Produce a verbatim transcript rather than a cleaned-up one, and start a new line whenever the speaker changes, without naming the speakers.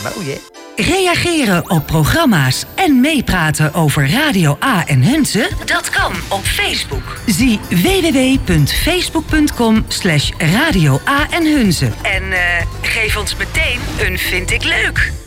Mooi, hè?
Reageren op programma's en meepraten over Radio A en Hunze? Dat kan op Facebook. Zie w w w punt facebook punt com slash radio A en Hunze. En uh, geef ons meteen een vind ik leuk.